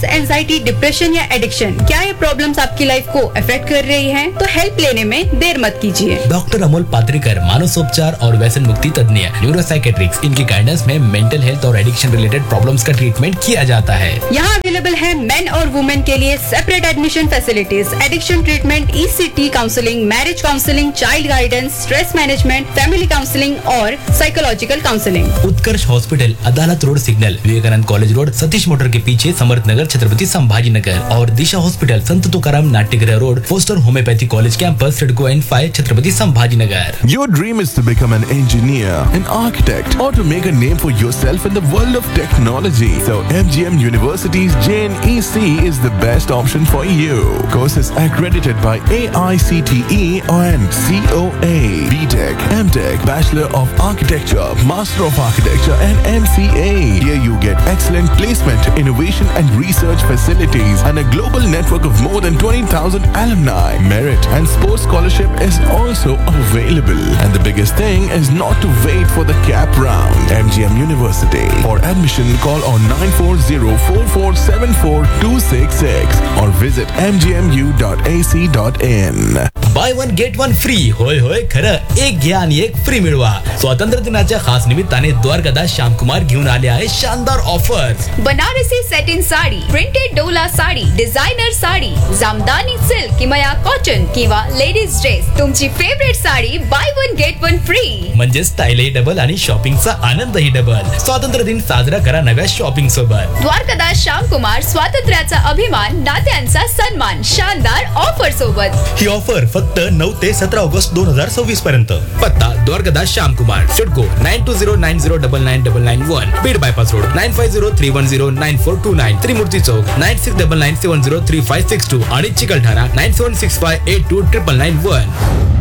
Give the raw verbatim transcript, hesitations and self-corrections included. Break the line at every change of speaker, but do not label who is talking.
Stress, anxiety, depression या addiction, क्या ये प्रॉब्लम्स आपकी लाइफ को अफेक्ट कर रही हैं? तो हेल्प लेने में देर मत कीजिए।
डॉक्टर अमोल पात्रिकर, मानसोपचार और व्यसन मुक्ति तज्ञ, न्यूरोसाइकेट्रिक्स, इनकी गाइडेंस में मेंटल हेल्थ और एडिक्शन रिलेटेड प्रॉब्लम्स का ट्रीटमेंट किया जाता है।
यहाँ अवेलेबल है मेन और वुमेन के लिए separate admission facilities, addiction treatment, ECT counselling, marriage counselling, child guidance, stress management, family counselling और साइकोलॉजिकल काउंसलिंग।
उत्कर्ष हॉस्पिटल, अदालत road signal, Vivekananda college road, Satish motor के पीछे, समर्थ नगर, छत्रपति संभाजी नगर। और दिशा हॉस्पिटल, संत तुकाराम नाट्यगृह road, poster homeopathy college campus, CIDCO end five, Chhatrapati Sambhaji Nagar.
Your dream is to become an engineer, an architect, or to make a name for yourself in the world of technology. So M G M University's J N E C is the best option for you. Courses accredited by A I C T E and C O A. B Tech, M Tech, Bachelor of Architecture, Master of Architecture and M C A. Here you get excellent placement, innovation and research facilities and a global network of more than twenty thousand alumni. Merit and sports scholarship is also available. And the biggest thing is not to wait for the cap round. M G M University. For admission, call on nine four zero four four seven four two six six or visit m g m u dot a c dot in.
By one get one free. होय होय खरं, एक घ्या आणि एक free मिळवा. स्वातंत्र्य दिनाच्या खास निमित्ताने द्वारकादास श्यामकुमार घेऊन आले आहे शानदार offers.
Banarasi satin sari, printed Dola sari, designer sari, jamdani silk किंवा कॉटन किंवा लेडीज ड्रेस, तुमची favourite sari by one get one free.
म्हणजे स्टाईलही डबल आणि शॉपिंगचा आनंदही डबल. स्वातंत्र्य दिन साजरा करा नव्या शॉपिंग सोबत.
द्वारकादास श्यामकुमार, स्वातंत्र्याचा अभिमान, नात्यांचा सन्मान, शानदार ऑफर सोबत.
ही ऑफर फक्त नऊ ते सतरा ऑगस्ट दोन हजार सव्वीस पर्यंत. पत्ता Dwarkadas Shyamkumar, CIDCO nine to zero nine zero double nine double nine one, Beed bypass road nine five zero three one zero nine four to nine, Trimurti Chowk nine six double nine seven zero three five six to आणि Chikalthana nine seven six five eight to triple nine one.